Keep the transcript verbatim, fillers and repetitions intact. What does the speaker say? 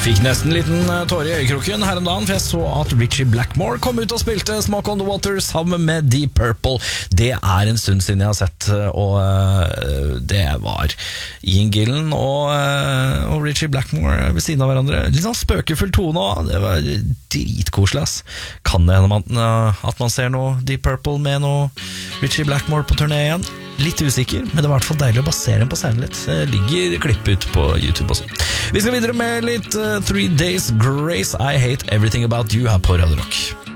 Fikk nesten en liten tåre i øyekroken her om dagen, for jeg så at Richie Blackmore kom ut og spilte Smoke on the Water sammen med Deep Purple. Det er en stund siden jeg har sett, og uh, det var Ian Gillan og, uh, og Richie Blackmore ved siden av hverandre. Litt sånn spøkefull tone også. Det var dritkoselig, ass. Kan det hende man, uh, at man ser noe Deep Purple med noe Richie Blackmore på turné igjen? Litt usikker, men det var i hvert fall deilig å basere den på scenen litt. Det ligger klipp ut på YouTube også. Vi skal videre med litt uh, Three Days Grace, I Hate Everything About You her på Radio Rock.